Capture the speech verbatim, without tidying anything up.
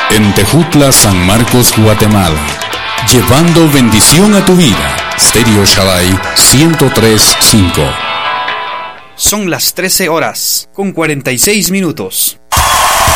En Tejutla, San Marcos, Guatemala. Llevando bendición a tu vida. Stereo Shaddai ciento tres punto cinco. Son las trece horas con cuarenta y seis minutos.